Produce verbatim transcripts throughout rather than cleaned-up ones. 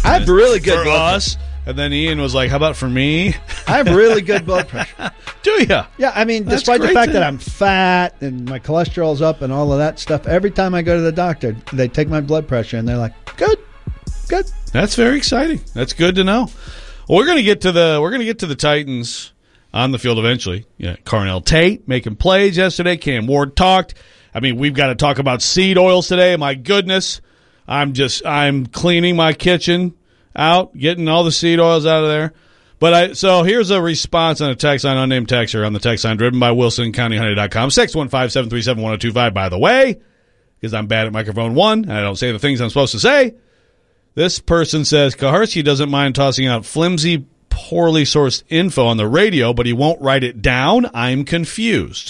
I have really good for blood us. Pressure. And then Ian was like, how about for me? I have really good blood pressure. Do you? Yeah, I mean, That's despite the fact that I'm fat and my cholesterol's up and all of that stuff, every time I go to the doctor, they take my blood pressure and they're like, good, good. That's very exciting. That's good to know. Well, we're going to get to the we're going to get to the Titans on the field eventually. Yeah, Carnell Tate making plays yesterday. Cam Ward talked. I mean, we've got to talk about seed oils today. My goodness. I'm just I'm cleaning my kitchen out, getting all the seed oils out of there. But I so here's a response on a text line, unnamed texter on the text line, driven by Wilson County Honey dot com, six one five, seven three seven, one oh two five. By the way, because I'm bad at microphone one and I don't say the things I'm supposed to say, this person says Kaharski doesn't mind tossing out flimsy, poorly sourced info on the radio, but he won't write it down. I'm confused.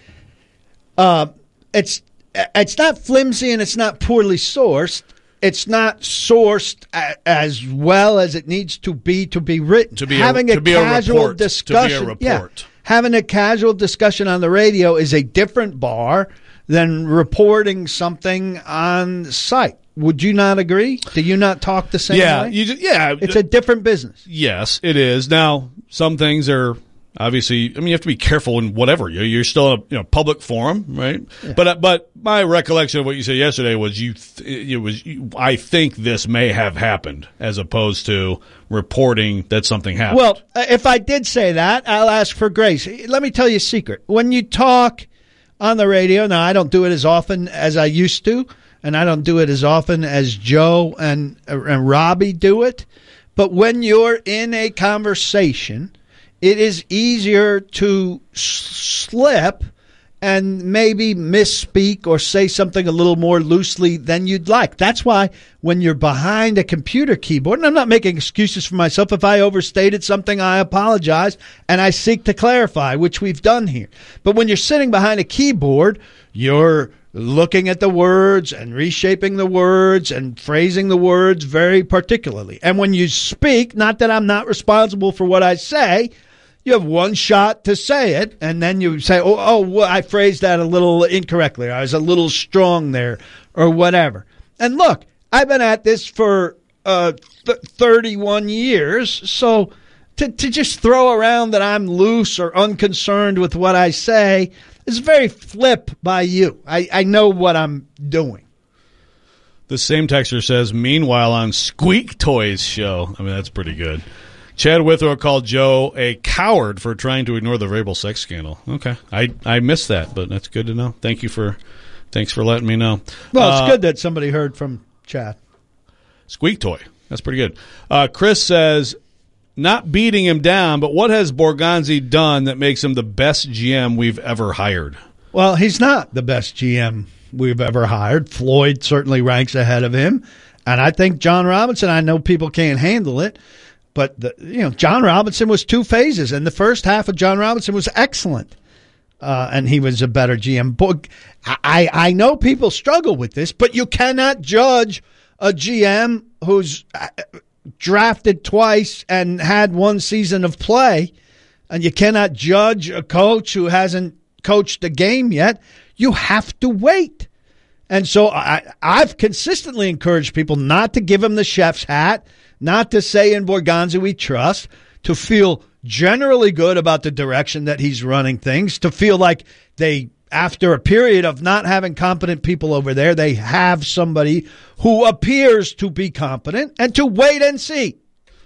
Uh, it's it's not flimsy and it's not poorly sourced. It's not sourced a, as well as it needs to be to be written. To be having a, a to be casual a report, discussion, to be a report. Yeah, having a casual discussion on the radio is a different bar than reporting something on site. Would you not agree? Do you not talk the same yeah, way? You just, yeah, it's a different business. Yes, it is. Now, some things are obviously. I mean, you have to be careful in whatever. You're, you're still in a you know public forum, right? Yeah. But but my recollection of what you said yesterday was you. Th- it was. You, I think this may have happened, as opposed to reporting that something happened. Well, if I did say that, I'll ask for grace. Let me tell you a secret. When you talk on the radio, now I don't do it as often as I used to. And I don't do it as often as Joe and, and Robbie do it. But when you're in a conversation, it is easier to slip and maybe misspeak or say something a little more loosely than you'd like. That's why when you're behind a computer keyboard, and I'm not making excuses for myself. If I overstated something, I apologize, and I seek to clarify, which we've done here. But when you're sitting behind a keyboard, you're looking at the words and reshaping the words and phrasing the words very particularly. And when you speak, not that I'm not responsible for what I say, you have one shot to say it, and then you say, oh, oh well, I phrased that a little incorrectly. I was a little strong there or whatever. And look, I've been at this for uh, th- thirty-one years, so to, to just throw around that I'm loose or unconcerned with what I say is very flip by you. I, I know what I'm doing. The same texter says, meanwhile on Squeak Toys show. I mean, that's pretty good. Chad Withrow called Joe a coward for trying to ignore the Vrabel sex scandal. Okay. I, I missed that, but that's good to know. Thank you for thanks for letting me know. Well, it's uh, good that somebody heard from Chad. Squeak Toy. That's pretty good. Uh, Chris says, not beating him down, but what has Borgonzi done that makes him the best G M we've ever hired? Well, he's not the best G M we've ever hired. Floyd certainly ranks ahead of him. And I think John Robinson, I know people can't handle it, but the, you know, John Robinson was two phases, and the first half of John Robinson was excellent. Uh, and he was a better G M. I, I know people struggle with this, but you cannot judge a G M who's drafted twice and had one season of play, and you cannot judge a coach who hasn't coached a game yet. You have to wait. And so I, I've consistently encouraged people not to give him the chef's hat, not to say in Borgonzi we trust, to feel generally good about the direction that he's running things, to feel like they, after a period of not having competent people over there, they have somebody who appears to be competent, and to wait and see.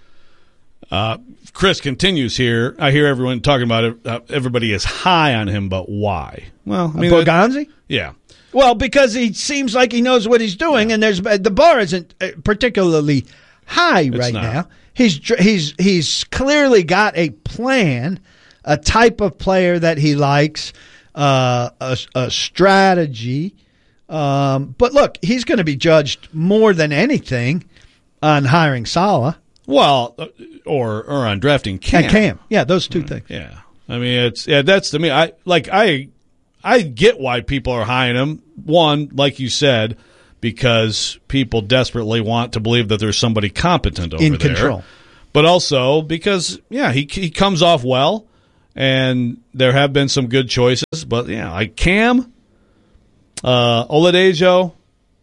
Uh, Chris continues here. I hear everyone talking about it. Uh, everybody is high on him, but why? Well, I mean, Borgonzi? Yeah. Well, because he seems like he knows what he's doing, yeah. and there's the bar isn't particularly high it's right not. now. He's he's he's clearly got a plan, a type of player that he likes, uh, a, a strategy. Um, but look, he's going to be judged more than anything on hiring Saleh. Well, or or on drafting Cam. And Cam, yeah, those two things. Yeah, I mean, it's yeah. That's to me. I like I I get why people are high on him. One, like you said, because people desperately want to believe that there's somebody competent over in there. control. But also because yeah, he he comes off well, and there have been some good choices. But yeah, like Cam, uh, Oladejo,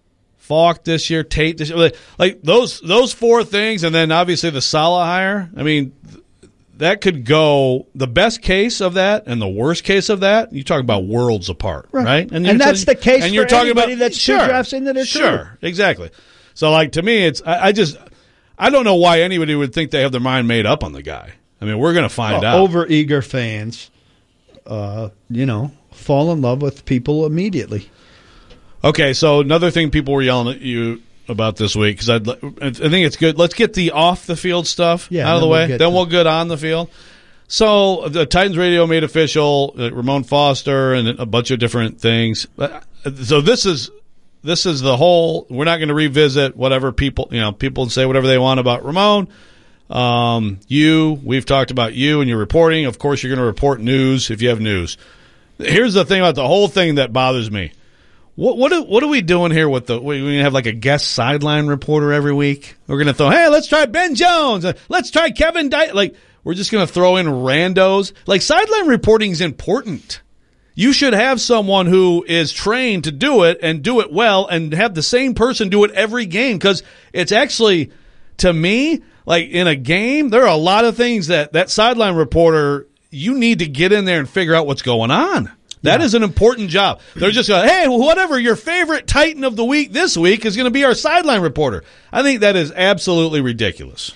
Falk this year, Tate this year. Like, like those those four things, and then obviously the Salah hire. I mean, th- that could go the best case of that and the worst case of that. You talk about worlds apart, right? right? And, and that's t- the case and for you're talking anybody about, that's sure, two drafts into their Sure, career. exactly. So, like, to me, it's I, I just I don't know why anybody would think they have their mind made up on the guy. I mean, we're going to find well, out. Over-eager fans, uh, you know, fall in love with people immediately. Okay, so another thing people were yelling at you about this week, because I think it's good. Let's get the off-the-field stuff yeah, out of the way. We'll then we'll get on the field. So the Titans radio made official uh, Ramon Foster and a bunch of different things. So this is this is the whole. We're not going to revisit whatever people you know people say whatever they want about Ramon. Um, you, we've talked about you and your reporting. Of course, you're going to report news if you have news. Here's the thing about the whole thing that bothers me. What what are, what are we doing here with the? We're going to have like a guest sideline reporter every week. We're going to throw, hey, let's try Ben Jones. Let's try Kevin Dyke. Like we're just going to throw in randos. Like sideline reporting is important. You should have someone who is trained to do it and do it well, and have the same person do it every game, because it's actually, to me, like in a game, there are a lot of things that that sideline reporter, you need to get in there and figure out what's going on. That yeah. is an important job. They're just going, hey, whatever, your favorite Titan of the week this week is going to be our sideline reporter. I think that is absolutely ridiculous.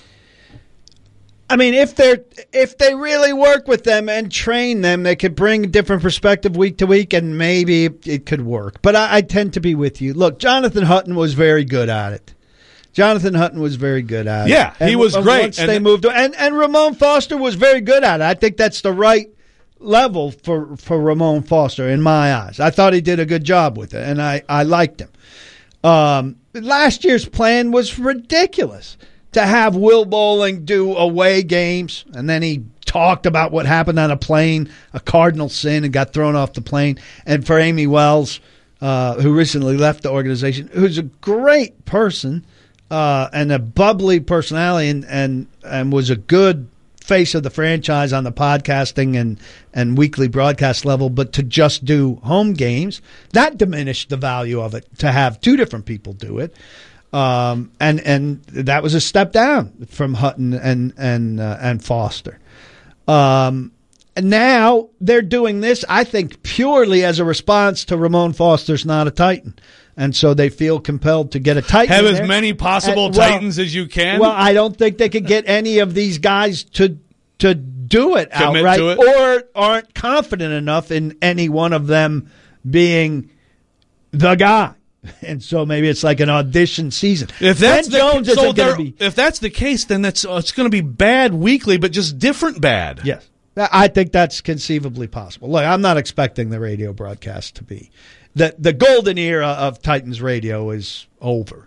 I mean, if they're if they really work with them and train them, they could bring a different perspective week to week, and maybe it could work. But I, I tend to be with you. Look, Jonathan Hutton was very good at it. Jonathan Hutton was very good at it. Yeah, he and, was great. Once and they moved, and and Ramon Foster was very good at it. I think that's the right level for, for Ramon Foster in my eyes. I thought he did a good job with it, and I, I liked him. Um, last year's plan was ridiculous, to have Will Bowling do away games, and then he talked about what happened on a plane, a cardinal sin, and got thrown off the plane. And for Amy Wells, uh, who recently left the organization, who's a great person uh, and a bubbly personality, and, and, and was a good face of the franchise on the podcasting and, and weekly broadcast level, but to just do home games, that diminished the value of it, to have two different people do it. Um, and, and that was a step down from Hutton and, and, uh, and Foster. Um, and now they're doing this, I think, purely as a response to Ramon Foster's not a Titan. And so they feel compelled to get a Titan. Have as there. many possible and, well, Titans as you can. Well, I don't think they could get any of these guys to to do it Commit outright, to it. or aren't confident enough in any one of them being the guy. And so maybe it's like an audition season. If that's Ben Jones the, so isn't going to be. If that's the case, then that's uh, it's going to be bad weekly, but just different bad. Yes, I think that's conceivably possible. Look, I'm not expecting the radio broadcast to be. The the golden era of Titans radio is over.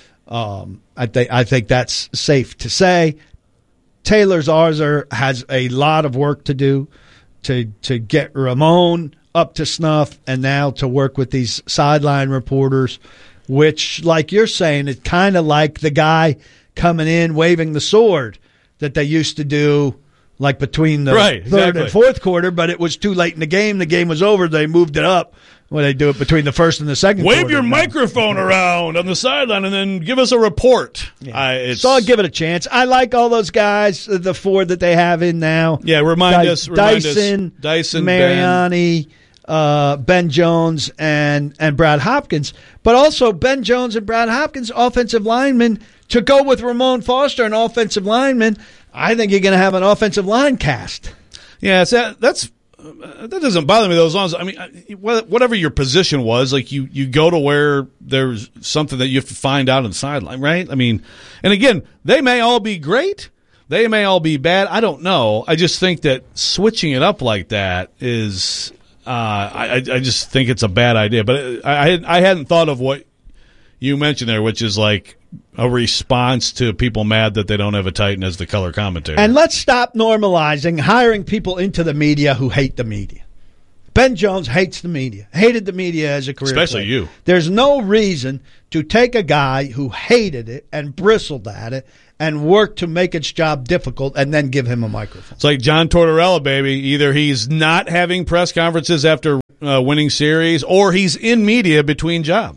Um, I think I think that's safe to say. Taylor Zarzour has a lot of work to do to to get Ramon up to snuff, and now to work with these sideline reporters, which, like you're saying, it's kind of like the guy coming in waving the sword that they used to do, like between the right, third exactly. and fourth quarter, but it was too late in the game. The game was over. They moved it up. Well, they do it between the first and the second Wave quarter. your now. microphone around on the sideline and then give us a report. Yeah. I, it's, so I'll give it a chance. I like all those guys, the four that they have in now. Yeah, remind Dy- us. Remind Dyson, us. Dyson, Mariani, uh, Ben Jones, and, and Brad Hopkins. But also Ben Jones and Brad Hopkins, offensive linemen, to go with Ramon Foster, an offensive lineman. I think you're going to have an offensive line cast. Yeah, it's that, that's uh, that doesn't bother me though. As long as I mean, whatever your position was, like you, you go to where there's something that you have to find out on the sideline, right? I mean, and again, they may all be great, they may all be bad. I don't know. I just think that switching it up like that is, uh, I, I just think it's a bad idea. But I, I hadn't thought of what you mentioned there, which is like a response to people mad that they don't have a Titan as the color commentator. And let's stop normalizing hiring people into the media who hate the media. Ben Jones hates the media, hated the media as a career Especially player. you. There's no reason to take a guy who hated it and bristled at it and worked to make its job difficult and then give him a microphone. It's like John Tortorella, baby. Either he's not having press conferences after uh, winning series, or he's in media between jobs.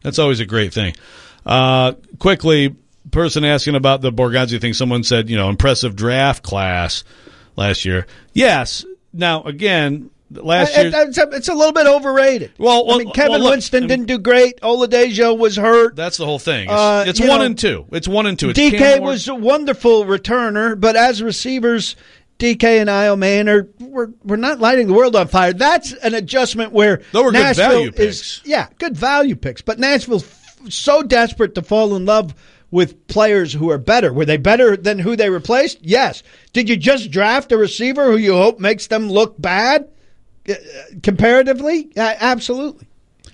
That's always a great thing. Uh, quickly, person asking about the Borgonzi thing, someone said, you know, impressive draft class last year. Yes. Now, again, last year. It's a, it's a little bit overrated. Well, well I mean, Kevin well, look, Winston I mean, didn't do great. Oladejo was hurt. That's the whole thing. It's, Uh, it's you one know, and two. It's one and two. It's D K Cam was a wonderful returner, but as receivers, D K and Io Man are we're, we're not lighting the world on fire. That's an adjustment where Those were good Nashville value is picks. yeah, good value picks. But Nashville's f- so desperate to fall in love with players who are better. Were they better than who they replaced? Yes. Did you just draft a receiver who you hope makes them look bad uh, comparatively? Uh, absolutely.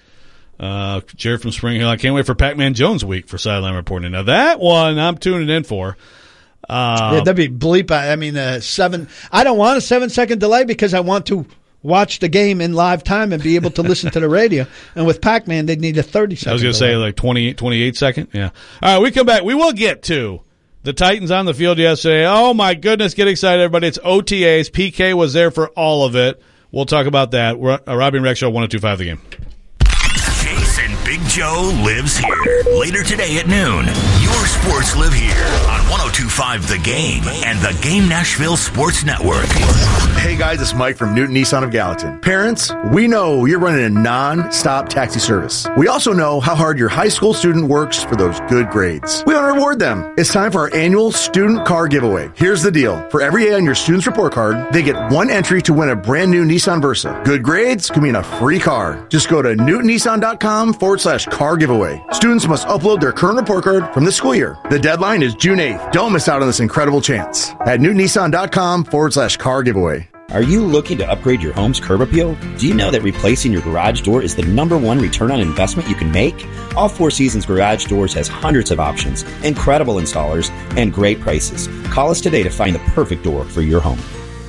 Uh, Jared from Spring Hill, I can't wait for Pac-Man Jones week for Sideline Reporting. Now, that one I'm tuning in for. Uh, yeah, that'd be bleep. I mean, uh, seven. I don't want a seven-second delay because I want to watch the game in live time and be able to listen to the radio. And with Pac-Man, they'd need a thirty-second I was going to say like twenty, twenty-eight second. Yeah. All right, we come back. We will get to the Titans on the field yesterday. Oh, my goodness. Get excited, everybody. It's O T As. P K was there for all of it. We'll talk about that. We're, uh, Robbie and Rex Show, one oh two point five The Game. Chase and Big Joe lives here. Later today at noon, your sports live here on one oh two point five The Game and the Game Nashville Sports Network. Hey guys, it's Mike from Newton Nissan of Gallatin. Parents, we know you're running a non-stop taxi service. We also know how hard your high school student works for those good grades. We want to reward them. It's time for our annual student car giveaway. Here's the deal. For every A on your student's report card, they get one entry to win a brand new Nissan Versa. Good grades can mean a free car. Just go to newtonnissan.com forward slash car giveaway. Students must upload their current report card from this school year. The deadline is June eighth. Don't miss out on this incredible chance. At newtonnissan.com forward slash car giveaway. Are you looking to upgrade your home's curb appeal? Do you know that replacing your garage door is the number one return on investment you can make? All Four Seasons Garage Doors has hundreds of options, incredible installers, and great prices. Call us today to find the perfect door for your home.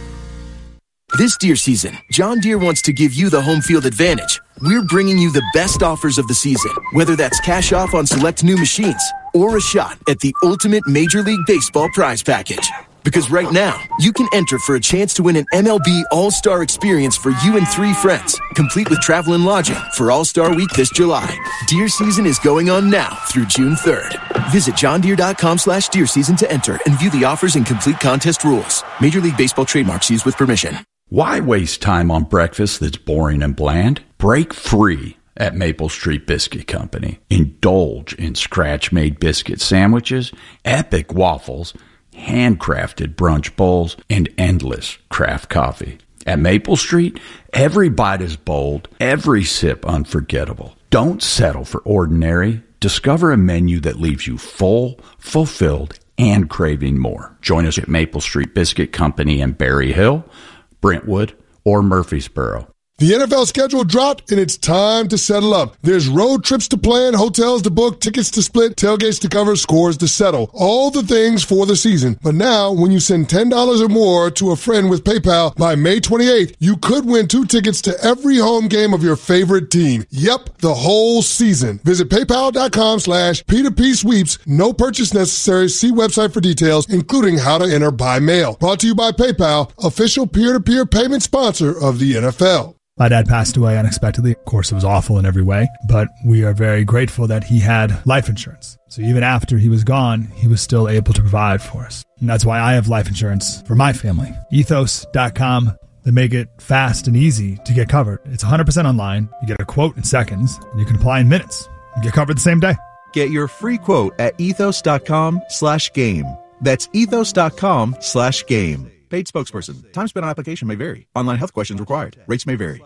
This deer season, John Deere wants to give you the home field advantage. We're bringing you the best offers of the season, whether that's cash off on select new machines or a shot at the ultimate Major League Baseball prize package. Because right now, you can enter for a chance to win an M L B All-Star experience for you and three friends, complete with travel and lodging for All-Star Week this July. Deer season is going on now through June third. Visit johndeere.com slash deer season to enter and view the offers and complete contest rules. Major League Baseball trademarks used with permission. Why waste time on breakfast that's boring and bland? Break free at Maple Street Biscuit Company. Indulge in scratch-made biscuit sandwiches, epic waffles, handcrafted brunch bowls, and endless craft coffee. At Maple Street, every bite is bold, every sip unforgettable. Don't settle for ordinary. Discover a menu that leaves you full, fulfilled, and craving more. Join us at Maple Street Biscuit Company in Berry Hill, Brentwood, or Murfreesboro. The N F L schedule dropped, and it's time to settle up. There's road trips to plan, hotels to book, tickets to split, tailgates to cover, scores to settle. All the things for the season. But now, when you send ten dollars or more to a friend with PayPal by May twenty-eighth, you could win two tickets to every home game of your favorite team. Yep, the whole season. Visit paypal.com slash P2P sweeps. No purchase necessary. See website for details, including how to enter by mail. Brought to you by PayPal, official peer-to-peer payment sponsor of the N F L. My dad passed away unexpectedly. Of course, it was awful in every way, but we are very grateful that he had life insurance. So even after he was gone, he was still able to provide for us. And that's why I have life insurance for my family. ethos dot com. They make it fast and easy to get covered. It's one hundred percent online. You get a quote in seconds, and you can apply in minutes. You get covered the same day. Get your free quote at ethos.com slash game. That's ethos.com slash game. Paid spokesperson. Time spent on application may vary. Online health questions required. Rates may vary.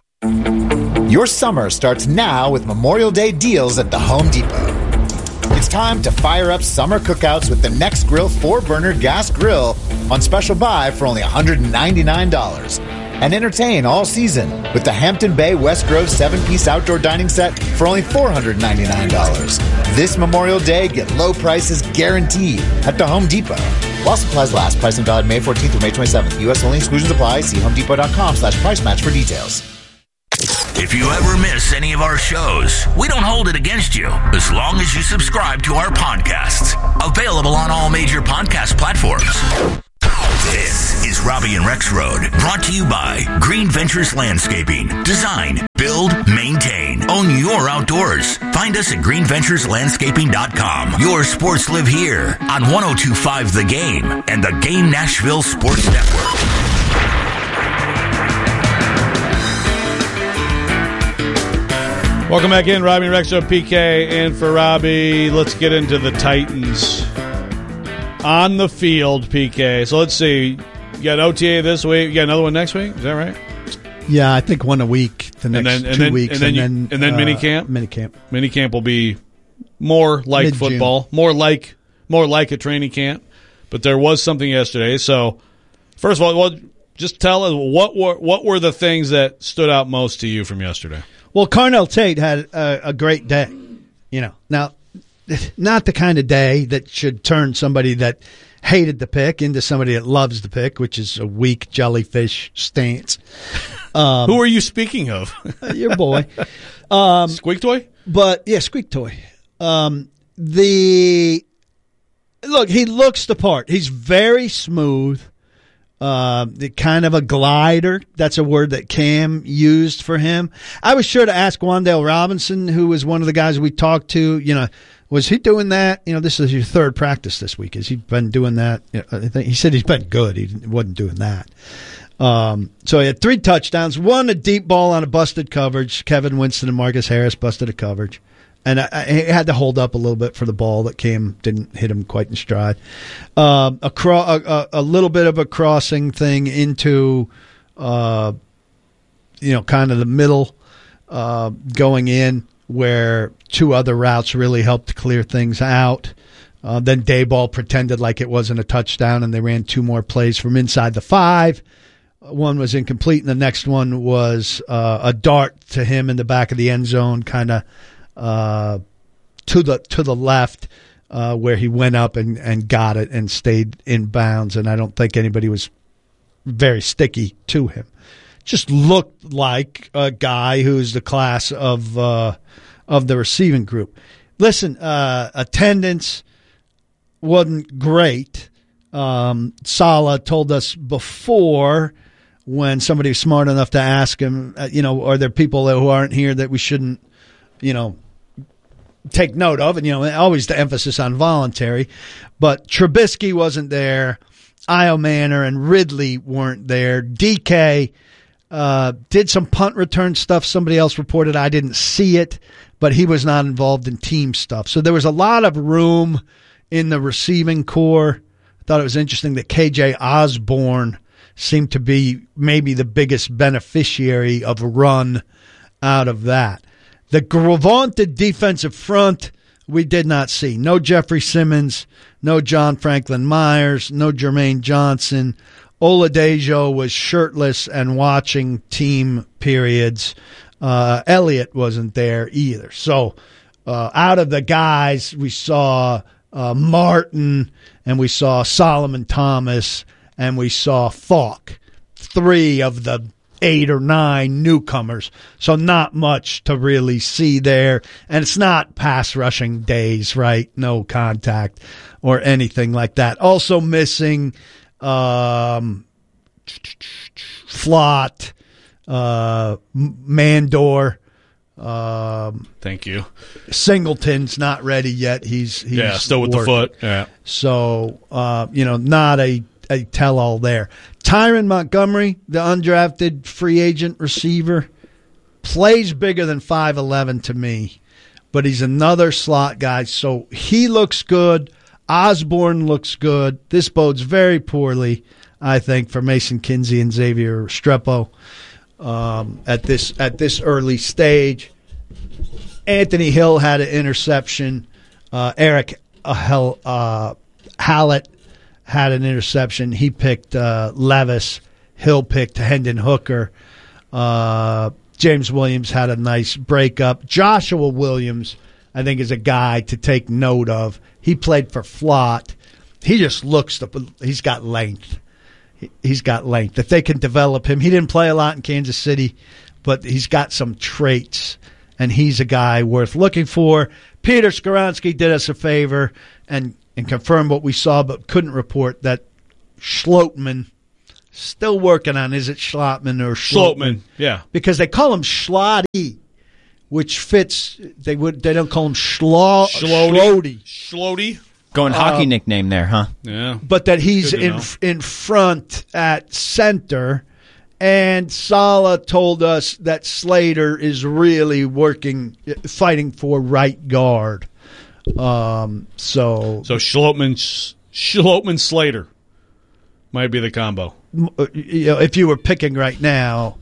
Your summer starts now with Memorial Day deals at the Home Depot. It's time to fire up summer cookouts with the Next Grill four burner gas grill on special buy for only one hundred ninety-nine dollars. And entertain all season with the Hampton Bay West Grove seven-piece outdoor dining set for only four hundred ninety-nine dollars. This Memorial Day, get low prices guaranteed at the Home Depot. While supplies last, price and valid May fourteenth through May twenty-seventh. U S only, exclusions apply. See homedepot.com slash price match for details. If you ever miss any of our shows, we don't hold it against you as long as you subscribe to our podcasts. Available on all major podcast platforms. This is Robbie and Rex Road. Brought to you by Green Ventures Landscaping. Design, build, maintain. Own your outdoors. Find us at green ventures landscaping dot com. Your sports live here on one oh two point five The Game and the Game Nashville Sports Network. Welcome back in, Robbie and Rex Road, P K in for Robbie. Let's get into the Titans on the field, P K. So let's see. You got O T A this week. You got another one next week. Is that right? Yeah, I think one a week. The next and then, and two then, weeks, and then, and you, then, and then uh, mini camp. Mini camp. Mini camp will be more like Mid-June. football, more like more like a training camp. But there was something yesterday. So first of all, well, just tell us what were what were the things that stood out most to you from yesterday. Well, Carnell Tate had a, a great day. You know, now not the kind of day that should turn somebody that hated the pick into somebody that loves the pick, which is a weak jellyfish stance. Um, Who are you speaking of? Your boy. Um, Squeak Toy? But, yeah, Squeak Toy. Um, the Look, he looks the part. He's very smooth. Uh, the kind of a glider. That's a word that Cam used for him. I was sure to ask Wandale Robinson, who was one of the guys we talked to, you know, was he doing that? You know, this is your third practice this week. Has he been doing that? I think he said he's been good. He wasn't doing that. Um, so he had three touchdowns. One, a deep ball on a busted coverage. Kevin Winston and Marcus Harris busted a coverage. And I, I had to hold up a little bit for the ball that came, didn't hit him quite in stride. Um, a, cro- a, a little bit of a crossing thing into, uh, you know, kind of the middle uh, going in where two other routes really helped clear things out. Uh, then Dayball pretended like it wasn't a touchdown, and they ran two more plays from inside the five. One was incomplete, and the next one was uh, a dart to him in the back of the end zone, kind of uh, to the to the left, uh, where he went up and, and got it and stayed in bounds. And I don't think anybody was very sticky to him. Just looked like a guy who's the class of uh, of the receiving group. Listen, uh, attendance wasn't great. Um, Saleh told us before, when somebody was smart enough to ask him, uh, you know, are there people who aren't here that we shouldn't, you know, take note of? And, you know, always the emphasis on voluntary. But Trubisky wasn't there. Io Manor and Ridley weren't there. D K uh, did some punt return stuff. Somebody else reported. I didn't see it, but he was not involved in team stuff. So there was a lot of room in the receiving core. I thought it was interesting that K J Osborne seemed to be maybe the biggest beneficiary of a run out of that. The vaunted defensive front we did not see. No Jeffrey Simmons, no John Franklin Myers, no Jermaine Johnson. Oladejo was shirtless and watching team periods. Uh, Elliott wasn't there either. So uh, out of the guys, we saw uh, Martin and we saw Solomon Thomas and we saw Falk, three of the eight or nine newcomers. So not much to really see there. And it's not pass rushing days, right? No contact or anything like that. Also missing um, Flott, uh, Mandor. Um, Thank you. Singleton's not ready yet. He's, he's yeah, still with working. the foot. Yeah. So, uh, you know, not a, a tell-all there. Tyron Montgomery, the undrafted free agent receiver, plays bigger than five eleven to me, but he's another slot guy. So he looks good. Osborne looks good. This bodes very poorly, I think, for Mason Kinsey and Xavier Restrepo um, at this at this early stage. Anthony Hill had an interception. Uh, Eric uh, uh, Hallett had an interception. He picked uh, Levis. Hill picked Hendon Hooker. Uh, James Williams had a nice breakup. Joshua Williams, I think, is a guy to take note of. He played for Flott. He just looks, the, he's got length. He, he's got length. If they can develop him, he didn't play a lot in Kansas City, but he's got some traits, and he's a guy worth looking for. Peter Skoronski did us a favor and and confirmed what we saw, but couldn't report that Schlotman Still working on, is it Schlotman or Schlotman? Schlotman, yeah. Because they call him Schlotty, which fits. They would. They don't call him Schlo- Schlotty. Schlotty. Going hockey Um, nickname there, huh? Yeah. But that he's Good to in know. in front at center. And Sala told us that Slater is really working, fighting for right guard. Um, so, So Schlotman, Schlotman Slater might be the combo. you know, if you were picking right now,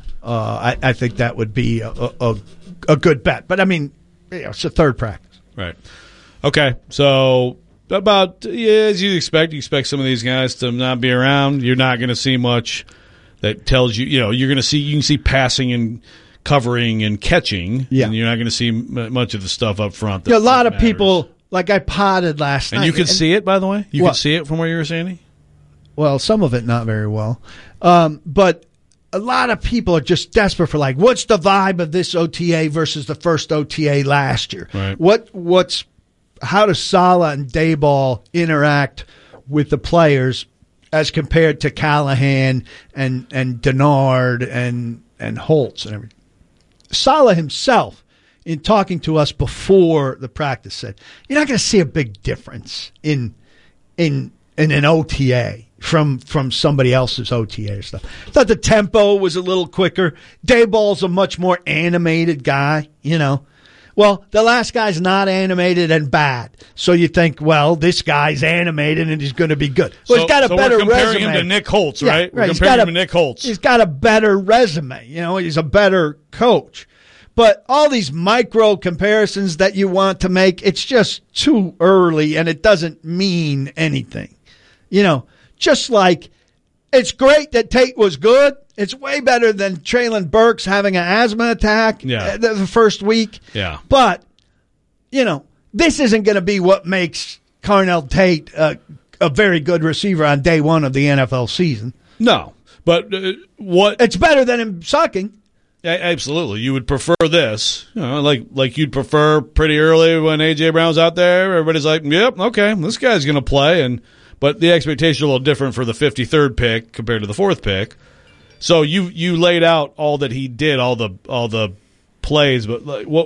uh, I, I think that would be a, a, a good bet. But I mean, you know, it's a third practice. Right. Okay. So about yeah, as you expect, you expect some of these guys to not be around. You're not going to see much that tells you, you know, you're going to see, you can see passing and covering and catching. Yeah. And you're not going to see m- much of the stuff up front. That, You know, a lot that of matters. people, like I potted last And night. you could see it, by the way? You What? could see it from where you were standing? Well, some of it not very well. Um, but a lot of people are just desperate for, like, what's the vibe of this O T A versus the first O T A last year? Right. What what's how does Sala and Dayball interact with the players as compared to Callahan and and Denard and and Holtz and everything? Sala himself, in talking to us before the practice, said you're not going to see a big difference in in in an O T A from from somebody else's O T A stuff. Thought the tempo was a little quicker. Dayball's a much more animated guy, you know. Well, the last guy's not animated and bad, so you think, well, this guy's animated and he's going to be good. Well, So- he's got a so better we're comparing resume. him to Nick Holtz, Yeah, right? We're right. He's comparing got him a- to Nick Holtz. He's got a better resume. You know, he's a better coach. But all these micro comparisons that you want to make, it's just too early and it doesn't mean anything. You know, just like it's great that Tate was good. It's way better than Traylon Burks having an asthma attack Yeah. the the first week. Yeah. But, you know, this isn't going to be what makes Carnell Tate uh, a very good receiver on day one of the N F L season. No. But uh, what? It's better than him sucking. Yeah, absolutely. You would prefer this, you know, like like you'd prefer pretty early when A J Brown's out there. Everybody's like, "Yep, okay, this guy's going to play." And but the expectation is a little different for the fifty-third pick compared to the fourth pick. So you you laid out all that he did, all the all the plays. But like, what?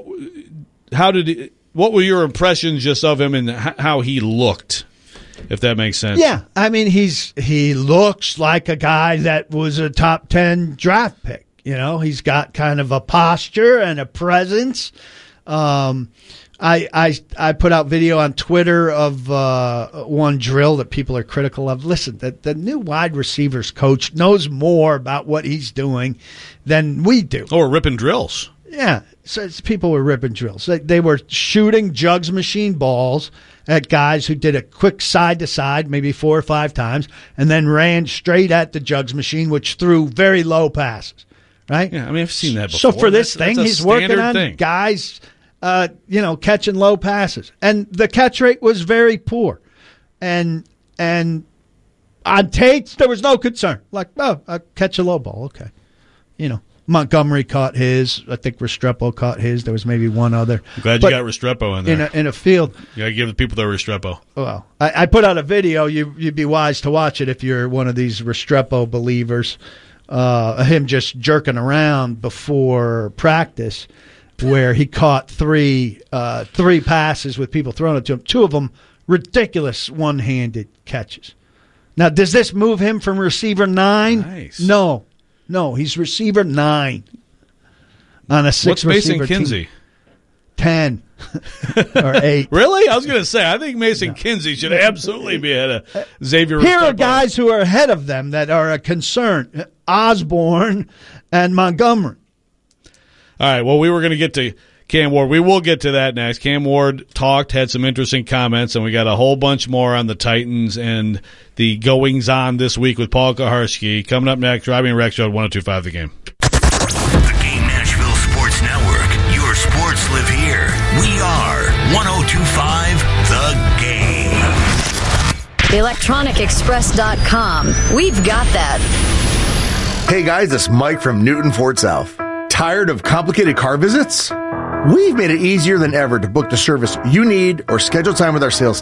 How did? He, what were your impressions just of him and h- how he looked? If that makes sense. Yeah, I mean he's he looks like a guy that was a top ten draft pick. You know, he's got kind of a posture and a presence. Um, I, I I put out video on Twitter of uh, one drill that people are critical of. Listen, the, the new wide receivers coach knows more about what he's doing than we do. Or ripping drills. Yeah, so it's, people were ripping drills. They, they were shooting jugs machine balls at guys who did a quick side to side, maybe four or five times, and then ran straight at the jugs machine, which threw very low passes. Right? Yeah, I mean, I've seen that before. So for this That's- thing, that's a he's working standard on thing. guys, uh, you know, catching low passes, and the catch rate was very poor, and and on Tate's there was no concern. Like, oh, I catch a low ball, okay, you know. Montgomery caught his. I think Restrepo caught his. There was maybe one other. I'm glad But you got Restrepo in there. in a, in a field. You got to give the people their Restrepo. Well, I, I put out a video. You, you'd be wise to watch it if you're one of these Restrepo believers. Uh, him just jerking around before practice, where he caught three uh, three passes with people throwing it to him. Two of them ridiculous one-handed catches. Now, does this move him from receiver nine? Nice. No, no, he's receiver nine on a six What's Mason receiver Kinsey? team. Ten or eight. Really? I was going to say, I think Mason Kinsey should absolutely be ahead of Xavier Here are Restrepo. guys who are ahead of them that are a concern. Osborne and Montgomery. All right, well, we were going to get to Cam Ward. We will get to that next. Cam Ward talked, had some interesting comments, and we got a whole bunch more on the Titans and the goings-on this week with Paul Kaharski. Coming up next, Robbie and Rex Show at one oh two point five The Game. The Game Nashville Sports Network. Your sports live here. We are one oh two point five The Game. electronic express dot com. We've got that. Hey guys, it's Mike from Newton Fort South. Tired of complicated car visits? We've made it easier than ever to book the service you need or schedule time with our sales team.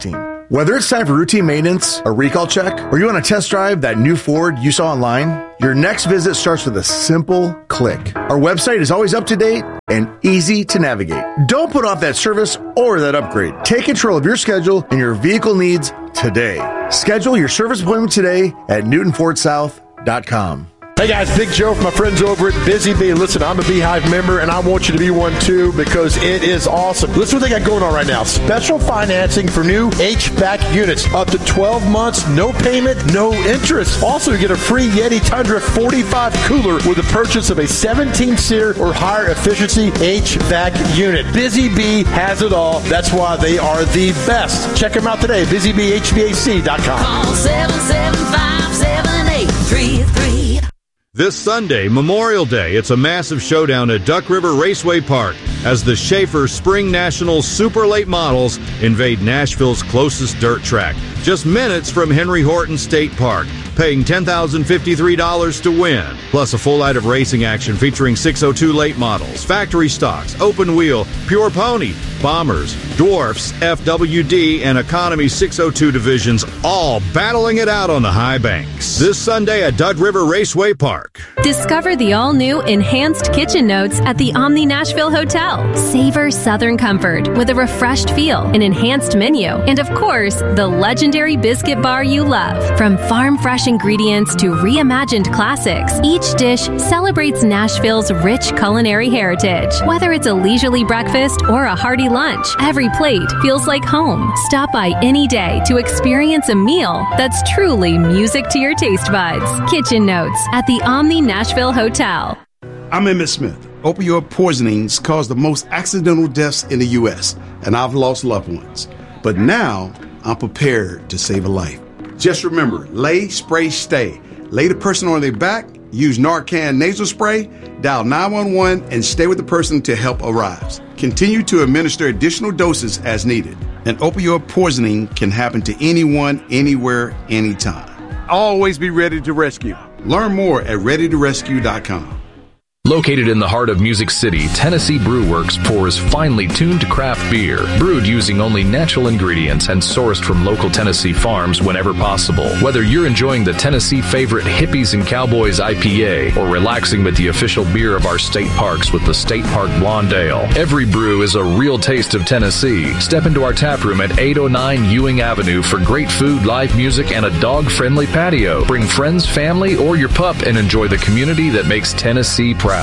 Whether it's time for routine maintenance, a recall check, or you want to test drive that new Ford you saw online, your next visit starts with a simple click. Our website is always up to date and easy to navigate. Don't put off that service or that upgrade. Take control of your schedule and your vehicle needs today. Schedule your service appointment today at newton ford south dot com. Hey guys, Big Joe from my friends over at Busy Bee. Listen, I'm a Beehive member, and I want you to be one too because it is awesome. Listen what they got going on right now. Special financing for new H V A C units. Up to twelve months, no payment, no interest. Also, you get a free Yeti Tundra forty-five cooler with the purchase of a seventeen-seater or higher efficiency H V A C unit. Busy Bee has it all. That's why they are the best. Check them out today, busy bee h v a c dot com. Call seven seven five, seven eight three three. This Sunday, Memorial Day, it's a massive showdown at Duck River Raceway Park as the Schaefer Spring Nationals Super Late Models invade Nashville's closest dirt track, just minutes from Henry Horton State Park, paying ten thousand fifty-three dollars to win. Plus a full night of racing action featuring six oh two late models, factory stocks, open wheel, pure pony, bombers, dwarfs, F W D, and economy six oh two divisions, all battling it out on the high banks. This Sunday at Duck River Raceway Park. Discover the all-new Enhanced Kitchen Notes at the Omni Nashville Hotel. Savor Southern comfort with a refreshed feel, an enhanced menu, and of course, the legendary biscuit bar you love. From farm-fresh ingredients to reimagined classics, each dish celebrates Nashville's rich culinary heritage. Whether it's a leisurely breakfast or a hearty lunch, every plate feels like home. Stop by any day to experience a meal that's truly music to your taste buds. Kitchen Notes at the Omni Nashville Hotel. I'm Emmett Smith. Opioid poisonings cause the most accidental deaths in the U S, and I've lost loved ones. But now, I'm prepared to save a life. Just remember, lay, spray, stay. Lay the person on their back, use Narcan nasal spray, dial nine one one, and stay with the person till help arrives. Continue to administer additional doses as needed. An opioid poisoning can happen to anyone, anywhere, anytime. Always be ready to rescue. Learn more at ready to rescue dot com. Located in the heart of Music City, Tennessee Brew Works pours finely tuned craft beer, brewed using only natural ingredients and sourced from local Tennessee farms whenever possible. Whether you're enjoying the Tennessee favorite Hippies and Cowboys I P A or relaxing with the official beer of our state parks with the State Park Blonde Ale, every brew is a real taste of Tennessee. Step into our tap room at eight oh nine Ewing Avenue for great food, live music, and a dog-friendly patio. Bring friends, family, or your pup and enjoy the community that makes Tennessee proud.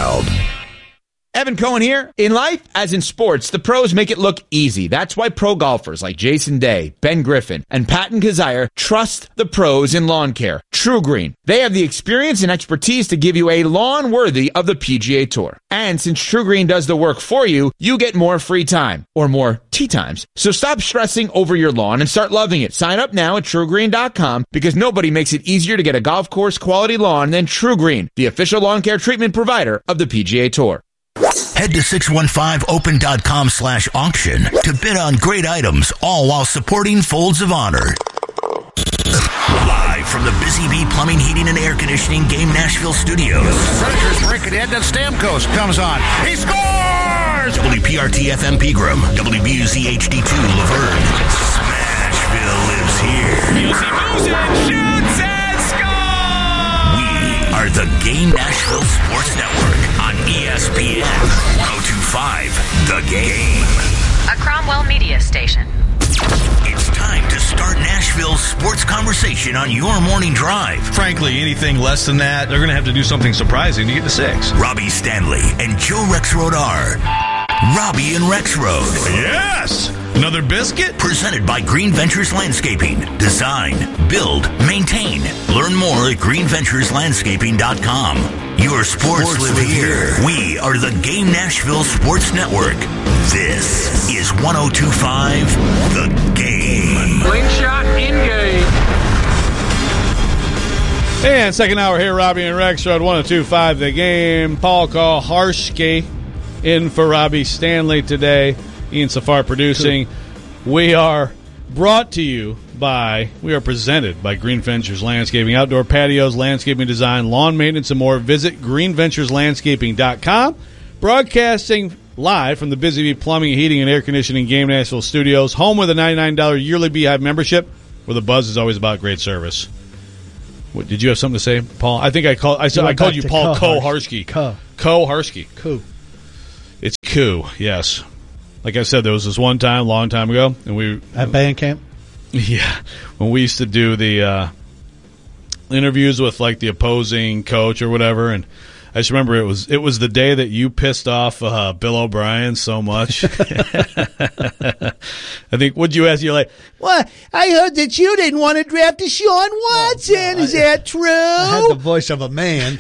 Evan Cohen here. In life, as in sports, the pros make it look easy. That's why pro golfers like Jason Day, Ben Griffin, and Patton Kazire trust the pros in lawn care. True Green. They have the experience and expertise to give you a lawn worthy of the P G A Tour. And since True Green does the work for you, you get more free time, or more tee times. So stop stressing over your lawn and start loving it. Sign up now at true green dot com because nobody makes it easier to get a golf course quality lawn than True Green, the official lawn care treatment provider of the P G A Tour. Head to six one five open dot com slash auction to bid on great items, all while supporting Folds of Honor. Live from the Busy Bee Plumbing, Heating, and Air Conditioning Game Nashville Studios. Predators break it in, then Stamkos comes on. He scores! W P R T F M Pegram, W B U Z H D two Laverne. Smashville lives here. Muley moves it, shoots, and scores! We are the Game Nashville Sports Network on E S P N one oh two point five, The Game. A Cromwell Media Station. It's time to start Nashville's sports conversation on your morning drive. Frankly, anything less than that, they're going to have to do something surprising to get to six. Robbie Stanley and Joe Rexrode are Robbie and Rexrode. Yes! Another biscuit? Presented by Green Ventures Landscaping. Design, build, maintain. Learn more at green ventures landscaping dot com. Your sports, sports live, live here. here. We are the Game Nashville Sports Network. This is one oh two point five, The Game. Slingshot in game. And second hour here, Robbie and Rexrode, one oh two point five, The Game. Paul Koharski in for Robbie Stanley today. Ian Safar producing. We are brought to you by, we are presented by Green Ventures Landscaping. Outdoor patios, landscaping design, lawn maintenance, and more. Visit green ventures landscaping dot com. Broadcasting live from the Busy Bee Plumbing, Heating, and Air Conditioning Game Nashville studios, home with a ninety-nine dollars yearly Beehive membership, where the buzz is always about great service. What, did you have something to say, Paul? I think I called I, I called you Paul Koharski. Co. Koharski. Co. It's Koo, yes. Like I said, there was this one time, long time ago, and we at band camp. Yeah, when we used to do the uh, interviews with like the opposing coach or whatever, and I just remember it was it was the day that you pissed off uh, Bill O'Brien so much. I think, what'd you ask? You're like, what? I heard that you didn't want to draft Deshaun Watson. No, no, Is I, that true? I had the voice of a man.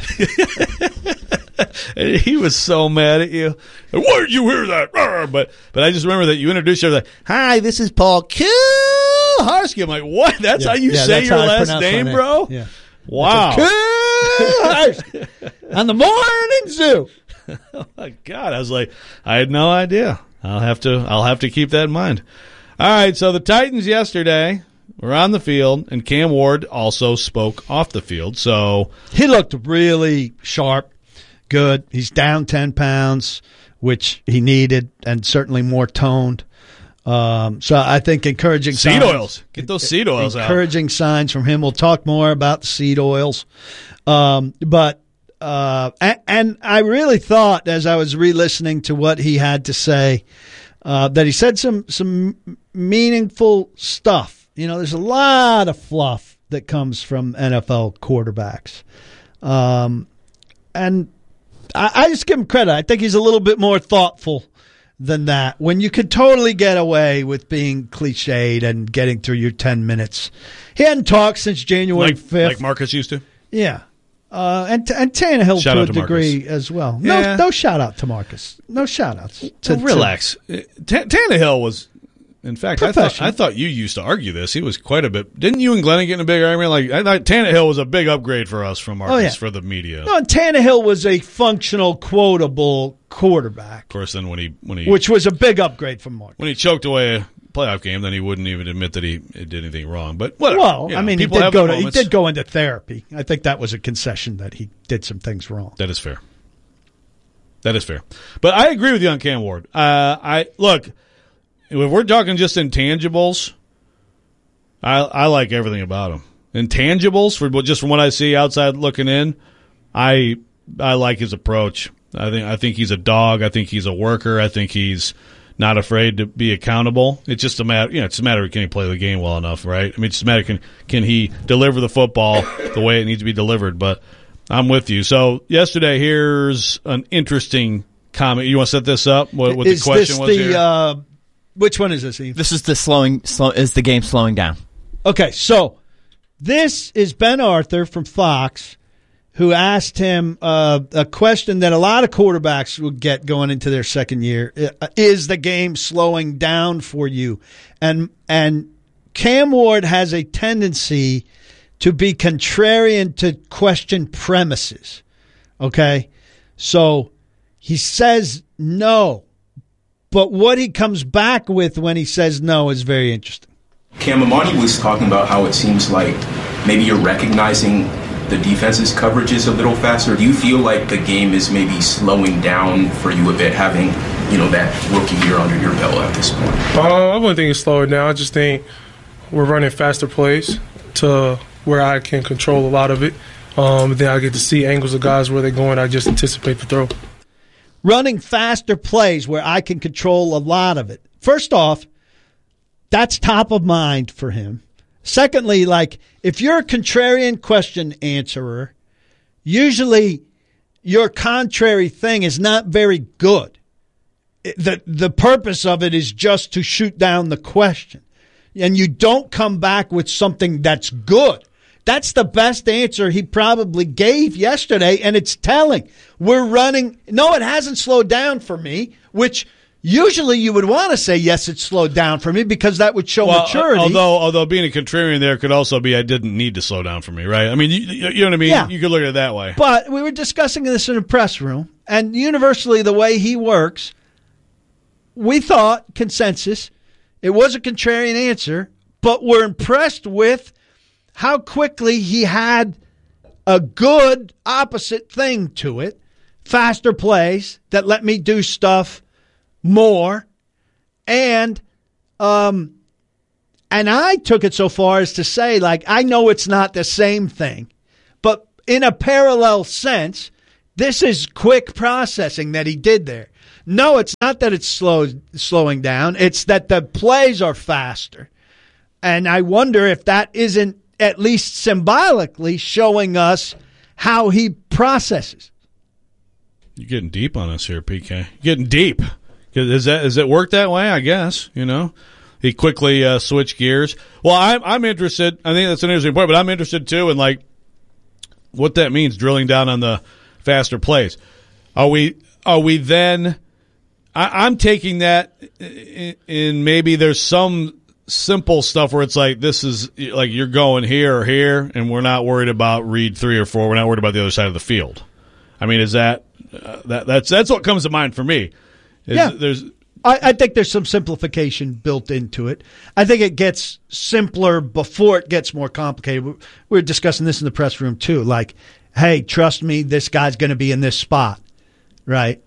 And he was so mad at you. Why did you hear that? But but I just remember that you introduced yourself like, hi, this is Paul Koharski. I'm like, what? That's yeah, how you yeah, say your last name, name, bro? Yeah. Wow. On the morning zoo. Oh my God. I was like, I had no idea. I'll have to I'll have to keep that in mind. All right, so the Titans yesterday were on the field, and Cam Ward also spoke off the field. So he looked really sharp. Good. He's down ten pounds, which he needed, and certainly more toned. Um, so I think encouraging seed signs, oils. Get those seed oils encouraging out. Encouraging signs from him. We'll talk more about the seed oils. Um, but uh, and, and I really thought, as I was re-listening to what he had to say, uh, that he said some some meaningful stuff. You know, there's a lot of fluff that comes from N F L quarterbacks, um, and I, I just give him credit. I think he's a little bit more thoughtful than that. When you could totally get away with being cliched and getting through your ten minutes. He hadn't talked since January like, fifth. Like Marcus used to? Yeah. Uh, and and Tannehill shout to a to degree Marcus. as well. Yeah. No, no shout out to Marcus. No shout outs. To, well, relax. To, T- Tannehill was, in fact, I thought, I thought you used to argue this. He was quite a bit. Didn't you and Glennon get in a big argument? Like, I thought Tannehill was a big upgrade for us from Marcus oh, yeah. for the media. No, and Tannehill was a functional, quotable quarterback. Of course, then when he when he which was a big upgrade from Marcus. When he choked away a playoff game, then he wouldn't even admit that he did anything wrong. But whatever. Well, you know, I mean, he people did have go their to, he moments. did go into therapy. I think that was a concession that he did some things wrong. That is fair. That is fair. But I agree with you on Cam Ward. Uh, I look. If we're talking just intangibles, I I like everything about him. Intangibles, for just from what I see outside looking in, I I like his approach. I think I think he's a dog. I think he's a worker. I think he's not afraid to be accountable. It's just a matter, you know, it's a matter of can he play the game well enough, right? I mean, it's just a matter can can he deliver the football the way it needs to be delivered. But I'm with you. So yesterday, here's an interesting comment. You want to set this up? What, what the is question this was the, here? Uh, which one is this, Eve? This is the slowing. Slow, is the game slowing down? Okay, so this is Ben Arthur from Fox, who asked him uh, a question that a lot of quarterbacks would get going into their second year: is the game slowing down for you? And and Cam Ward has a tendency to be contrarian to question premises. Okay, so he says no. But what he comes back with when he says no is very interesting. Cam, Amani was talking about how it seems like maybe you're recognizing the defense's coverages a little faster. Do you feel like the game is maybe slowing down for you a bit, having, you know, that rookie year under your belt at this point? Uh, I wouldn't think it's slowing down. I just think we're running faster plays to where I can control a lot of it. Um, then I get to see angles of guys where they're going. I just anticipate the throw. Running faster plays where I can control a lot of it. First off, that's top of mind for him. Secondly, like, if you're a contrarian question answerer, usually your contrary thing is not very good. The, the purpose of it is just to shoot down the question. And you don't come back with something that's good. That's the best answer he probably gave yesterday, and it's telling. We're running. No, it hasn't slowed down for me, which usually you would want to say, yes, it's slowed down for me, because that would show well, maturity. Although although being a contrarian there could also be I didn't need to slow down for me, right? I mean, you, you know what I mean? Yeah. You could look at it that way. But we were discussing this in a press room, and universally the way he works, we thought, consensus, it was a contrarian answer, but we're impressed with how quickly he had a good opposite thing to it. Faster plays that let me do stuff more, and um, and I took it so far as to say, like, I know it's not the same thing, but in a parallel sense, this is quick processing that he did there. No, it's not that it's slow, slowing down. It's that the plays are faster. And I wonder if that isn't at least symbolically showing us how he processes. You're getting deep on us here, P K. You're getting deep. Is that, is it work that way? I guess, you know. He quickly uh, switched gears. Well, I'm, I'm interested. I think that's an interesting point, but I'm interested, too, in, like, what that means, drilling down on the faster plays. Are we are we then I, I'm taking that in, in maybe there's some simple stuff where it's like this is like you're going here or here and we're not worried about read three or four. We're not worried about the other side of the field. I mean, is that uh, that that's that's what comes to mind for me. Is yeah, there's I, I think there's some simplification built into it. I think it gets simpler before it gets more complicated. We were discussing this in the press room too. Like, hey, trust me, this guy's going to be in this spot, right?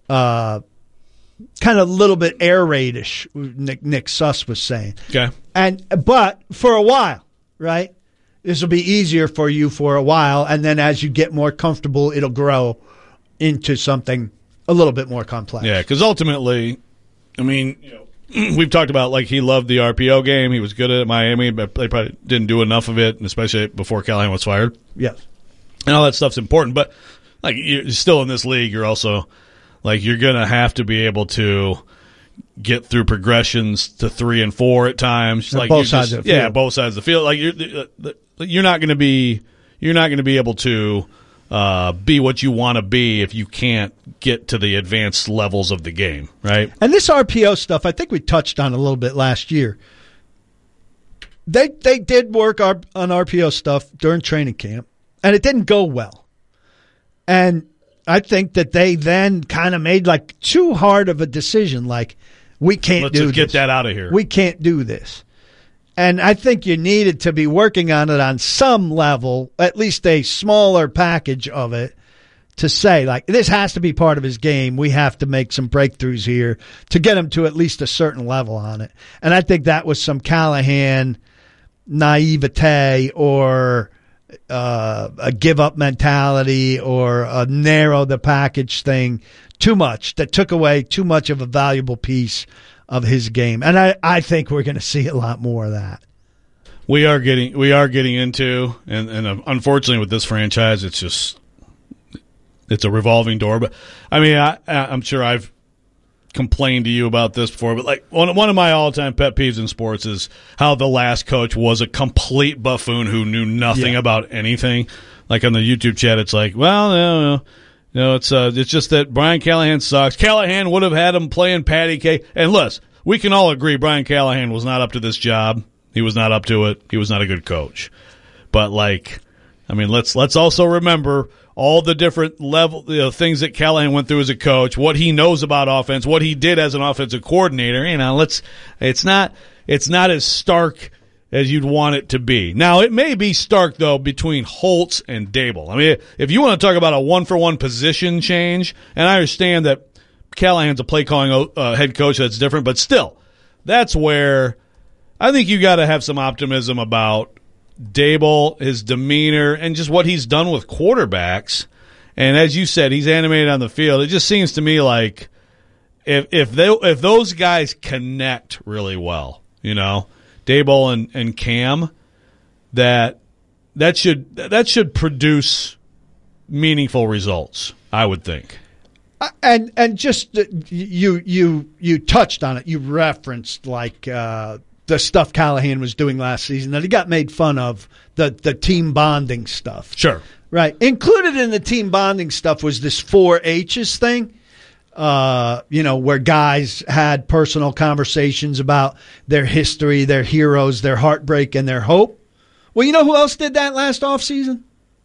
Uh, kind of a little bit air raid-ish, Nick, Nick Suss was saying. Okay. And but for a while, right? This will be easier for you for a while, and then as you get more comfortable, it'll grow into something a little bit more complex. Yeah, because ultimately, I mean, you know, we've talked about like he loved the R P O game. He was good at it at Miami, but they probably didn't do enough of it, especially before Callahan was fired. Yes. And all that stuff's important, but like you're still in this league, you're also like you're gonna have to be able to get through progressions to three and four at times. Like both sides of the field. Yeah, both sides of the field. Like you're you're not gonna be you're not gonna be able to uh, be what you want to be if you can't get to the advanced levels of the game, right? And this R P O stuff, I think we touched on a little bit last year. They they did work our, on R P O stuff during training camp, and it didn't go well. And I think that they then kind of made like too hard of a decision, like we can't Let's do just this. get that out of here. We can't do this. And I think you needed to be working on it on some level, at least a smaller package of it, to say, like, this has to be part of his game. We have to make some breakthroughs here to get him to at least a certain level on it. And I think that was some Callahan naivete or uh, a give-up mentality or a narrow the package thing too much that took away too much of a valuable piece of his game. And I, I think we're going to see a lot more of that. We are getting we are getting into, and, and unfortunately with this franchise, it's just it's a revolving door. But I mean, I, I'm sure I've complained to you about this before, but like one one of my all time pet peeves in sports is how the last coach was a complete buffoon who knew nothing Yeah. about anything. Like on the YouTube chat, it's like, well, no, no. No, it's uh, it's just that Brian Callahan sucks. Callahan would have had him playing patty cake. And listen, we can all agree Brian Callahan was not up to this job. He was not up to it. He was not a good coach. But like, I mean, let's let's also remember all the different level you know, things that Callahan went through as a coach, what he knows about offense, what he did as an offensive coordinator. You know, let's it's not it's not as stark as you'd want it to be. Now, it may be stark, though, between Holtz and Dable. I mean, if you want to talk about a one-for-one position change, and I understand that Callahan's a play-calling uh, head coach that's different, but still, that's where I think you got to have some optimism about Dable, his demeanor, and just what he's done with quarterbacks. And as you said, he's animated on the field. It just seems to me like if if they if those guys connect really well, you know, Dable and, and Cam, that that should that should produce meaningful results, I would think. And and just uh, you you you touched on it. You referenced like uh, the stuff Callahan was doing last season that he got made fun of, the the team bonding stuff. Sure. Right. Included in the team bonding stuff was this four H's thing. Uh, you know, where guys had personal conversations about their history, their heroes, their heartbreak, and their hope. Well, you know who else did that last offseason?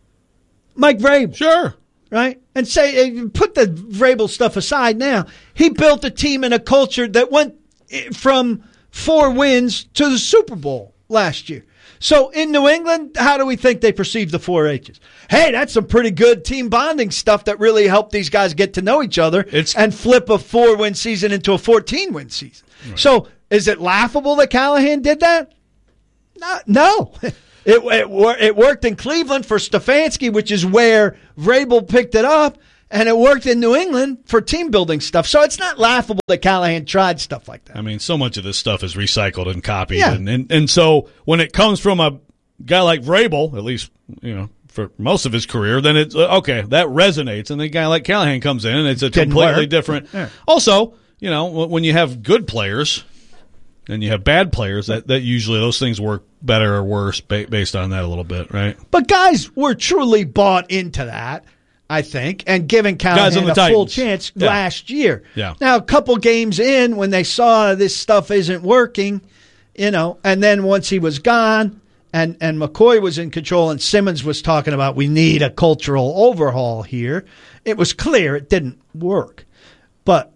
Mike Vrabel. Sure. Right? And say, put the Vrabel stuff aside now. He built a team and a culture that went from four wins to the Super Bowl last year. So in New England, how do we think they perceive the four H's? Hey, that's some pretty good team bonding stuff that really helped these guys get to know each other It's- and flip a four-win season into a fourteen-win season. Right. So is it laughable that Callahan did that? No. no. It, it, it worked in Cleveland for Stefanski, which is where Vrabel picked it up, and it worked in New England for team-building stuff. So it's not laughable that Callahan tried stuff like that. I mean, so much of this stuff is recycled and copied. Yeah. And, and, and so when it comes from a guy like Vrabel, at least, you know, for most of his career, then it's, uh, okay, that resonates. And then a guy like Callahan comes in, and it's a Didn't completely work. different. Yeah. Also, you know, when you have good players and you have bad players, that, that usually those things work better or worse ba- based on that a little bit, right? But guys were truly bought into that, I think, and giving Guys on Callahan the a Titans. full chance Yeah. last year. Yeah. Now, a couple games in, when they saw this stuff isn't working, you know, and then once he was gone and, and McCoy was in control and Simmons was talking about we need a cultural overhaul here, it was clear it didn't work. But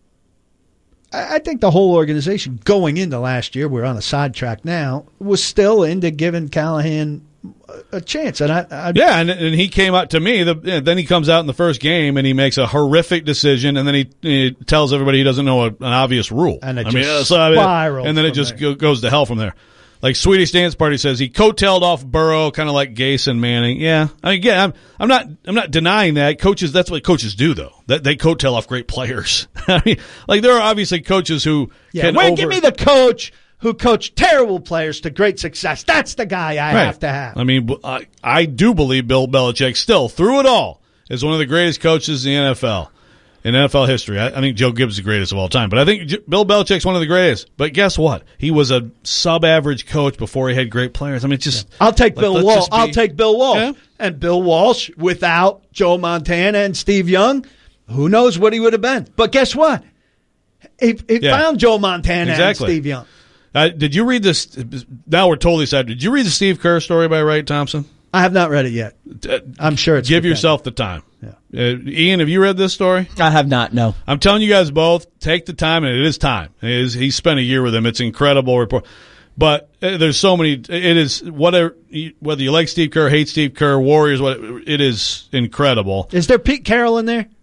I I think the whole organization going into last year, we're on a sidetrack now, was still into giving Callahan a chance. And I, I Yeah, and, and he came out to me. The, yeah, then he comes out in the first game and he makes a horrific decision, and then he, he tells everybody he doesn't know a, an obvious rule. And it I just mean, uh, so, I mean, spirals and then it from just there. go, goes to hell from there. Like Swedish Dance Party says, he coattailed off Burrow, kind of like Gase and Manning. Yeah, I mean, yeah, I'm, I'm not, I'm not denying that. Coaches, that's what coaches do, though. That they coattail off great players. I mean, like there are obviously coaches who Yeah, can wait, over- give me the coach who coached terrible players to great success. That's the guy I Right. have to have. I mean, I, I do believe Bill Belichick still, through it all, is one of the greatest coaches in the N F L, in N F L history. I, I think Joe Gibbs is the greatest of all time, but I think J- Bill Belichick's one of the greatest. But guess what? He was a sub-average coach before he had great players. I mean, it's just I'll take let- Bill let's Walsh. just be- I'll take Bill Walsh. Yeah. And Bill Walsh, without Joe Montana and Steve Young, who knows what he would have been. But guess what? He, he Yeah. found Joe Montana Exactly. and Steve Young. Uh, did you read this? Now we're totally sad. Did you read the Steve Kerr story by Wright Thompson? I have not read it yet. I'm sure it's Give good. yourself the time. Uh, Ian, have you read this story? I have not, no. I'm telling you guys both, take the time, and it is time. It is, he spent a year with him. It's an incredible report. But uh, there's so many. It is whatever, whether you like Steve Kerr, hate Steve Kerr, Warriors. What it is incredible. Is there Pete Carroll in there?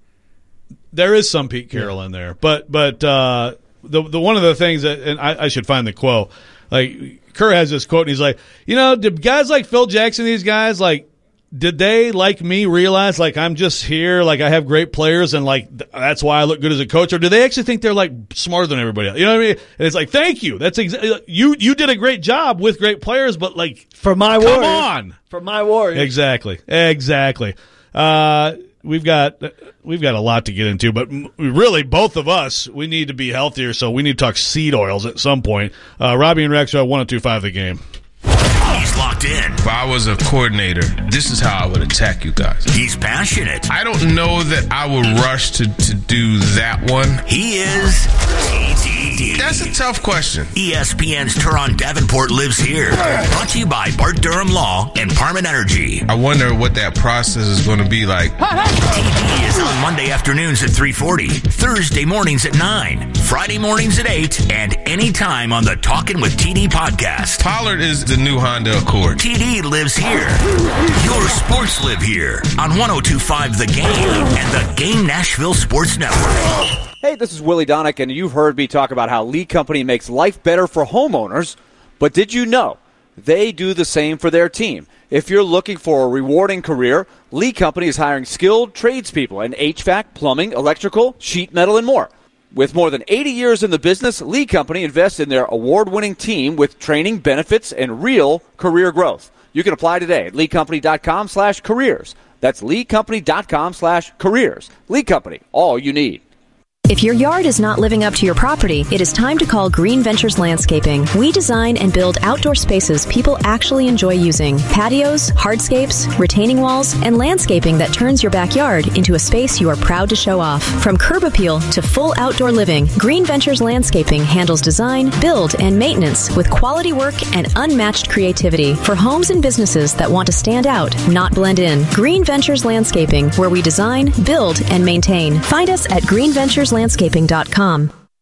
There is some Pete Carroll in there, but but uh, the the one of the things that, and I, I should find the quote. Like Kerr has this quote, and he's like, you know, did guys like Phil Jackson, these guys, like, did they, like me, realize, like, I'm just here, like, I have great players, and, like, th- that's why I look good as a coach? Or do they actually think they're, like, smarter than everybody else? You know what I mean? And it's like, thank you. That's exa- you You did a great job with great players, but, like, For my come Warriors. on. For my Warriors. Exactly. Exactly. Uh, we've got we've got a lot to get into, but m- really, both of us, we need to be healthier, so we need to talk seed oils at some point. Uh, Robbie and Rex are one oh two point five The Game. He's locked in. If I was a coordinator, this is how I would attack you guys. He's passionate. I don't know that I would rush to, to do that one. He is T T D. That's a tough question. E S P N's Turon Davenport lives here. Brought to you by Bart Durham Law and Parman Energy. I wonder what that process is going to be like. T D is on Monday afternoons at three forty, Thursday mornings at nine, Friday mornings at eight, and anytime on the Talkin' with T D podcast. Pollard is the new Honda Accord. T D lives here. Your sports live here on one oh two point five The Game and the Game Nashville Sports Network. Hey, this is Willie Donick, and you've heard me talk about how Lee Company makes life better for homeowners. But did you know they do the same for their team? If you're looking for a rewarding career, Lee Company is hiring skilled tradespeople in H V A C, plumbing, electrical, sheet metal, and more. With more than eighty years in the business, Lee Company invests in their award-winning team with training, benefits, and real career growth. You can apply today at leecompany.com slash careers. That's leecompany.com slash careers. Lee Company, all you need. If your yard is not living up to your property, it is time to call Green Ventures Landscaping. We design and build outdoor spaces people actually enjoy using. Patios, hardscapes, retaining walls, and landscaping that turns your backyard into a space you are proud to show off. From curb appeal to full outdoor living, Green Ventures Landscaping handles design, build, and maintenance with quality work and unmatched creativity for homes and businesses that want to stand out, not blend in. Green Ventures Landscaping, where we design, build, and maintain. Find us at green ventures landscaping dot com.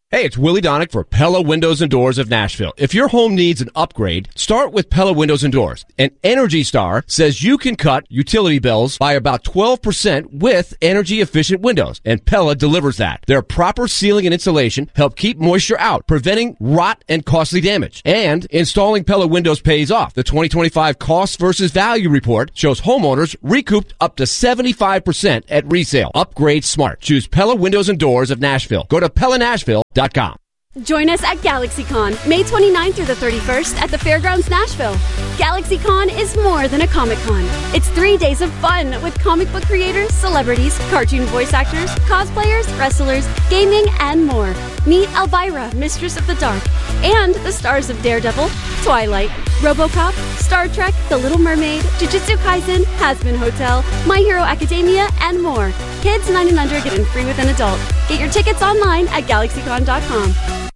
Hey, it's Willie Donick for Pella Windows and Doors of Nashville. If your home needs an upgrade, start with Pella Windows and Doors. And Energy Star says you can cut utility bills by about twelve percent with energy-efficient windows. And Pella delivers that. Their proper sealing and insulation help keep moisture out, preventing rot and costly damage. And installing Pella windows pays off. The twenty twenty-five Cost versus Value Report shows homeowners recouped up to seventy-five percent at resale. Upgrade smart. Choose Pella Windows and Doors of Nashville. Go to Pella Nashville dot com. Join us at GalaxyCon, May twenty-ninth through the thirty-first at the Fairgrounds Nashville. GalaxyCon is more than a Comic-Con. It's three days of fun with comic book creators, celebrities, cartoon voice actors, cosplayers, wrestlers, gaming, and more. Meet Elvira, Mistress of the Dark, and the stars of Daredevil, Twilight, RoboCop, Star Trek, The Little Mermaid, Jujutsu Kaisen, Hazbin Hotel, My Hero Academia, and more. Kids nine and under get in free with an adult. Get your tickets online at GalaxyCon dot com.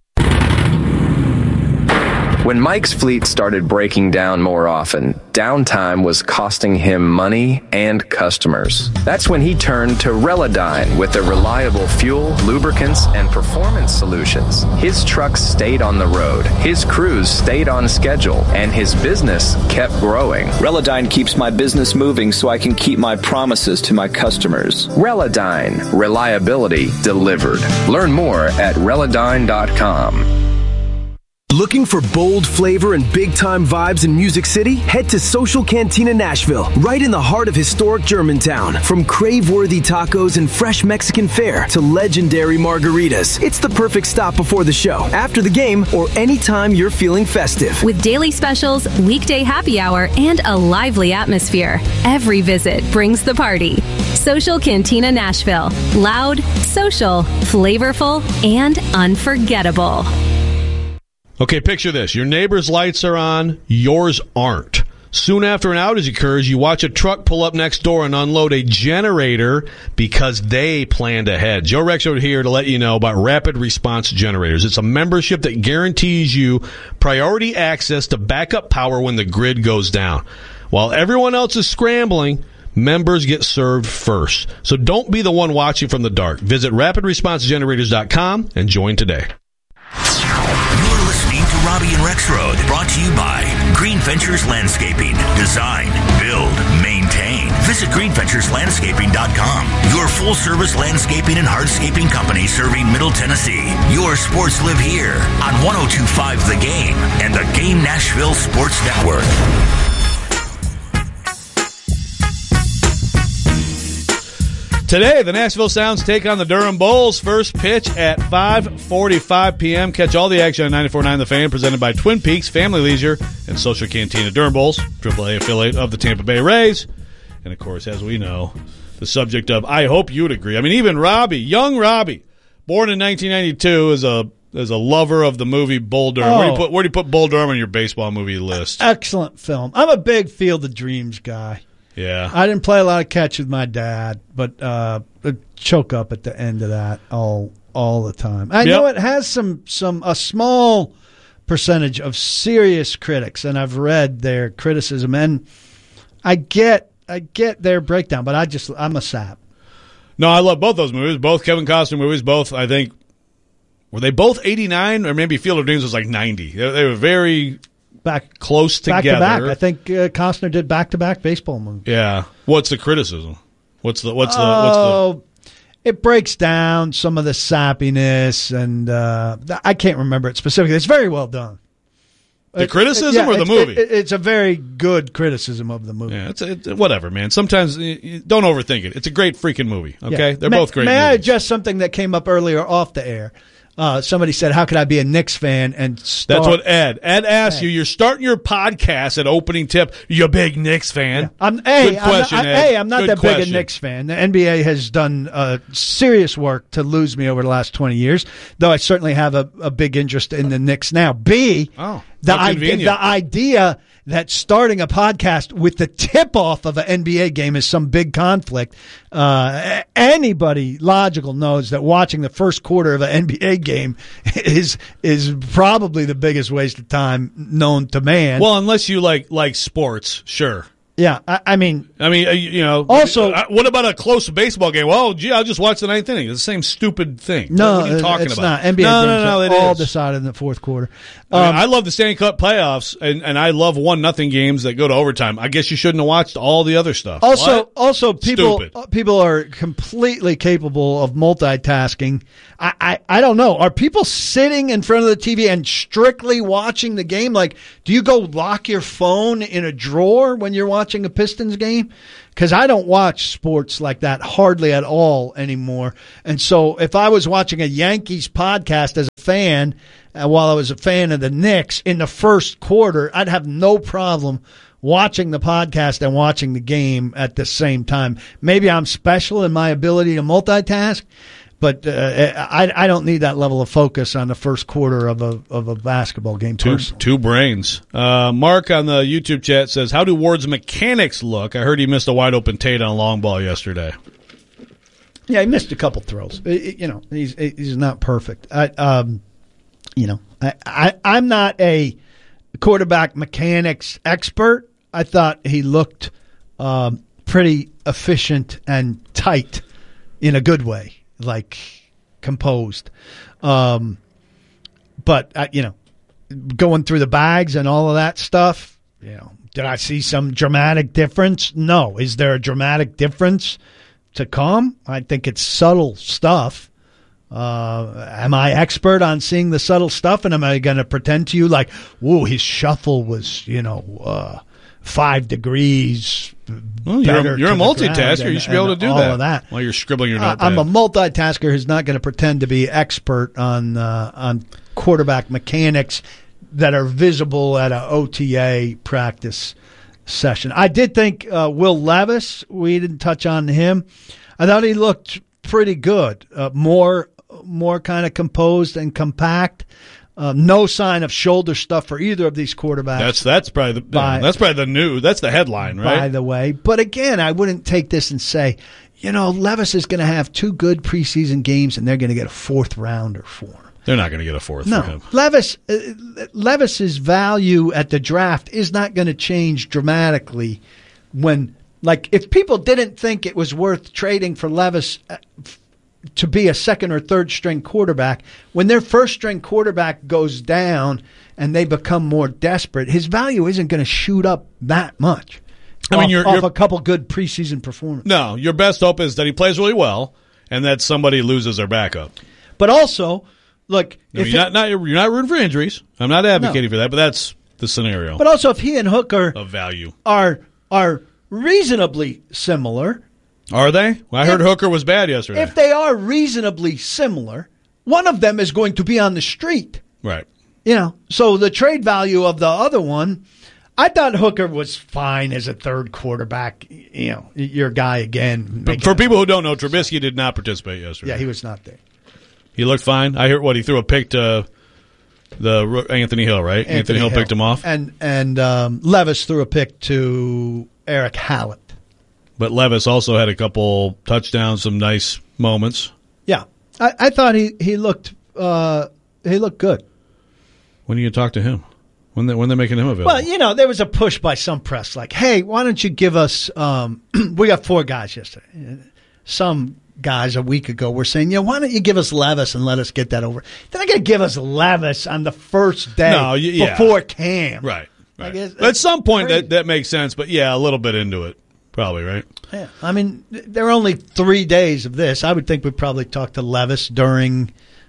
When Mike's fleet started breaking down more often, downtime was costing him money and customers. That's when he turned to Relodyne with their reliable fuel, lubricants, and performance solutions. His trucks stayed on the road, his crews stayed on schedule, and his business kept growing. Relodyne keeps my business moving so I can keep my promises to my customers. Relodyne, reliability delivered. Learn more at Relodyne dot com. Looking for bold flavor and big-time vibes in Music City? Head to Social Cantina Nashville, right in the heart of historic Germantown. From crave-worthy tacos and fresh Mexican fare to legendary margaritas, it's the perfect stop before the show, after the game, or anytime you're feeling festive. With daily specials, weekday happy hour, and a lively atmosphere, every visit brings the party. Social Cantina Nashville. Loud, social, flavorful, and unforgettable. Okay, picture this. Your neighbor's lights are on, yours aren't. Soon after an outage occurs, you watch a truck pull up next door and unload a generator because they planned ahead. Joe Rexrode here to let you know about Rapid Response Generators. It's a membership that guarantees you priority access to backup power when the grid goes down. While everyone else is scrambling, members get served first. So don't be the one watching from the dark. Visit rapid response generators dot com and join today. Robbie and Rexrode, brought to you by Green Ventures Landscaping. Design, build, maintain. Visit green ventures landscaping dot com. Your full-service landscaping and hardscaping company serving Middle Tennessee. Your sports live here on one oh two point five The Game and the Game Nashville Sports Network. Today, the Nashville Sounds take on the Durham Bulls. First pitch at five forty-five p.m. Catch all the action on ninety-four point nine The Fan, presented by Twin Peaks, Family Leisure, and Social Cantina. Durham Bulls, triple A affiliate of the Tampa Bay Rays. And, of course, as we know, the subject of I Hope You'd Agree. I mean, even Robbie, young Robbie, born in nineteen ninety-two, is a is a lover of the movie Bull Durham. Oh. Where do you put, where do you put Bull Durham on your baseball movie list? Excellent film. I'm a big Field of Dreams guy. Yeah. I didn't play a lot of catch with my dad, but uh, choke up at the end of that all all the time. I yep. know it has some some a small percentage of serious critics, and I've read their criticism, and I get I get their breakdown, but I just I'm a sap. No, I love both those movies. Both Kevin Costner movies. Both, I think, were they both eighty-nine, or maybe Field of Dreams was like ninety. They, they were very back close together. Back to back. I think uh, Costner did back to back baseball movies. Yeah. What's the criticism? What's the what's the oh, what's the? It breaks down some of the sappiness, and uh, I can't remember it specifically. It's very well done. The it, criticism it, yeah, or the it's, movie? It, it's a very good criticism of the movie. Yeah, it's, it's whatever, man. Sometimes you don't overthink it. It's a great freaking movie. Okay, yeah. they're may, both great. May movies. I adjust something that came up earlier off the air? Uh, somebody said, how could I be a Knicks fan and start? That's what Ed. Ed asked Ed. you. You're starting your podcast at opening tip. You're a big Knicks fan. Yeah. I'm, hey, Good question, I'm not, Ed. hey, I'm not Good that question. big a Knicks fan. The N B A has done uh, serious work to lose me over the last twenty years, though I certainly have a, a big interest in the Knicks now. B, oh, the, idea, the idea that starting a podcast with the tip-off of an N B A game is some big conflict. Uh, anybody logical knows that watching the first quarter of an N B A game is is probably the biggest waste of time known to man. Well, unless you like like sports, sure. Yeah, I, I mean, I mean, uh, you know. Also, uh, what about a close baseball game? Well, gee, I'll just watch the ninth inning. It's the same stupid thing. No, what are you talking it's about? not. N B A no, games no, no, are it all is. decided in the fourth quarter. I, mean, Um, I love the Stanley Cup playoffs, and, and I love one nothing games that go to overtime. I guess you shouldn't have watched all the other stuff. Also, What? also people Stupid. uh, people are completely capable of multitasking. I, I I don't know. Are people sitting in front of the T V and strictly watching the game? Like, do you go lock your phone in a drawer when you're watching a Pistons game? Because I don't watch sports like that hardly at all anymore. And so if I was watching a Yankees podcast as a fan, uh, while I was a fan of the Knicks in the first quarter, I'd have no problem watching the podcast and watching the game at the same time. Maybe I'm special in my ability to multitask, but uh, I, I don't need that level of focus on the first quarter of a of a basketball game. Two, Personally. two brains. Uh, Mark on the YouTube chat says, how do Ward's mechanics look? I heard he missed a wide open Tate on a long ball yesterday. Yeah, he missed a couple throws. Uh, You know, he's he's not perfect. I, um, you know, I, I I'm not a quarterback mechanics expert. I thought he looked um, pretty efficient and tight in a good way, like composed. Um, but uh, you know, going through the bags and all of that stuff, you know, did I see some dramatic difference? No. Is there a dramatic difference to come? I think it's subtle stuff. Uh, am I expert on seeing the subtle stuff? And am I going to pretend to you like, whoa, his shuffle was, you know, uh, five degrees Well, you're better a, you're to a the multitasker. ground you and- should be able to and do all that, of that. while you're scribbling your I- notepad. I'm a multitasker who's not going to pretend to be expert on uh, on quarterback mechanics that are visible at a O T A practice session. I did think uh, Will Levis, we didn't touch on him. I thought he looked pretty good, uh, more more kind of composed and compact. Uh, no sign of shoulder stuff for either of these quarterbacks. That's that's probably the By- that's probably the new that's the headline, right? By the way, but again, I wouldn't take this and say, you know, Levis is going to have two good preseason games and they're going to get a fourth rounder for him. They're not going to get a fourth No, for him. Levis, uh, Levis's value at the draft is not going to change dramatically. When, like, if people didn't think it was worth trading for Levis uh, f- to be a second or third string quarterback, when their first string quarterback goes down and they become more desperate, his value isn't going to shoot up that much. I mean, off, you're- off you're- a couple good preseason performances. No, your best hope is that he plays really well and that somebody loses their backup. But also, look, No, if you're, it- not, not, you're not rooting for injuries. I'm not advocating No. for that, but that's the scenario but also if he and Hooker of value. are are reasonably similar. Are they? Well, I heard Hooker was bad yesterday. If they are reasonably similar, one of them is going to be on the street. Right. You know, so the trade value of the other one, I thought Hooker was fine as a third quarterback. You know, your guy again. But for people who don't know, Trubisky did not participate yesterday. Yeah, he was not there. He looked fine. I heard what he threw a pick to the Ro- Anthony Hill, right? Anthony, Hill, picked him off. And and um, Levis threw a pick to Eric Hallett. But Levis also had a couple touchdowns, some nice moments. Yeah, I, I thought he he looked uh, he looked good. When are you going to talk to him? When they when they're making him available? Well, you know, there was a push by some press, like, "Hey, why don't you give us?" Um, we got four guys yesterday. Some guys a week ago were saying, "Yeah, why don't you give us Levis and let us get that over?" They're not going to give us Levis on the first day No, y- yeah. before Cam, right? Right. Like, it's- At some point, crazy. that, that makes sense. But yeah, a little bit into it, probably, right? Yeah, I mean, th- there are only three days of this. I would think we'd probably talk to Levis during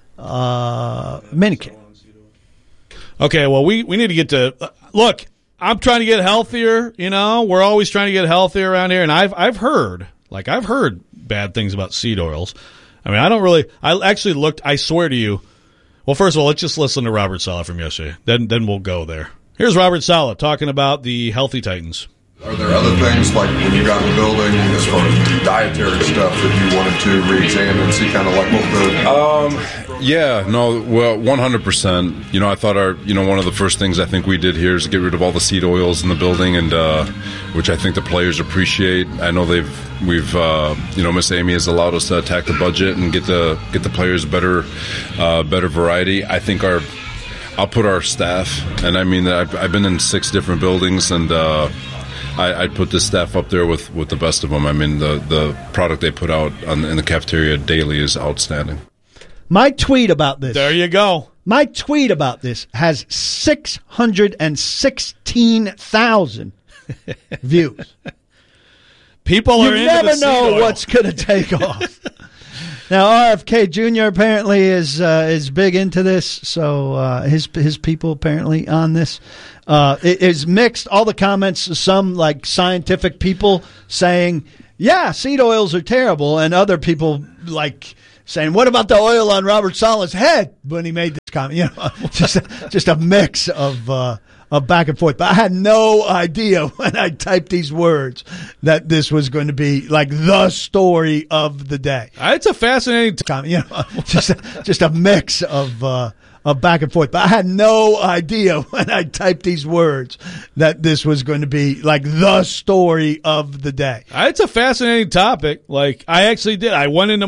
uh, minicamp. Okay, well, we, we need to get to uh, look. I'm trying to get healthier. You know, we're always trying to get healthier around here, and I've I've heard like I've heard bad things about seed oils. I mean, I don't really. I actually looked. I swear to you. Well, first of all, let's just listen to Robert Saleh from yesterday. Then then we'll go there. Here's Robert Saleh talking about the Healthy Titans. Are there other things, like when you got in the building, as far as dietary stuff, that you wanted to re-examine, see kind of like what the... Um, yeah, no, well, one hundred percent. You know, I thought our, you know, one of the first things I think we did here is get rid of all the seed oils in the building, and uh, which I think the players appreciate. I know they've, we've, uh, you know, Miss Amy has allowed us to attack the budget and get the get the players better, uh, better variety. I think our, I'll put our staff, and I mean, I've, I've been in six different buildings, and uh, I, I'd put this staff up there with, with the best of them. I mean, the, the product they put out on, in the cafeteria daily is outstanding. My tweet about this. There you go. My tweet about this has six hundred sixteen thousand views. People you are into never the seed know oil. what's going to take off. Now, R F K Junior apparently is uh, is big into this, so uh, his his people apparently on this. Uh, it is mixed. All the comments, some like scientific people saying, yeah, seed oils are terrible, and other people like saying, what about the oil on Robert Sala's head when he made this comment? You know, just a, just a mix of uh, of back and forth. But I had no idea when I typed these words that this was going to be like the story of the day. It's a fascinating comment. You know, just a, just a mix of. Uh, Of back and forth. But I had no idea when I typed these words that this was going to be like the story of the day. It's a fascinating topic. Like, I actually did. I went into